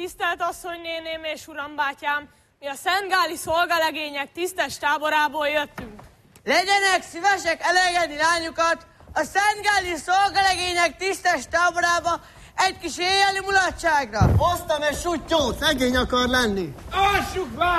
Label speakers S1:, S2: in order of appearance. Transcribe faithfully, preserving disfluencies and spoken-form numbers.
S1: tisztelt asszonynéném és urambátyám, mi a szentgáli szolgalegények tisztes táborából jöttünk.
S2: Legyenek szívesek elengedni lányukat a szentgáli szolgalegények tisztes táborába egy kis éjjeli mulatságra.
S3: Hoztam egy suttyót, szegény akar lenni.
S4: Alssuk már!